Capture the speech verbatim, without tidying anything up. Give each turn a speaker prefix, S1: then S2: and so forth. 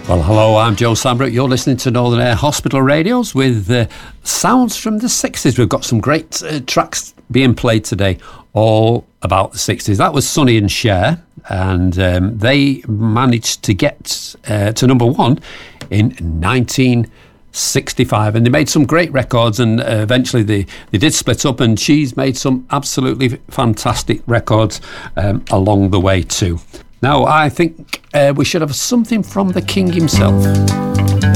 S1: Well, hello, I'm Joe Sambrook. You're listening to Northern Air Hospital Radios with uh, sounds from the sixties. We've got some great uh, tracks being played today, all about the sixties. That was Sonny and Cher, and um, they managed to get uh, to number one in nineteen sixty-five, and they made some great records, and uh, eventually they, they did split up, and she's made some absolutely fantastic records um, along the way too. Now, I think uh, we should have something from the King himself.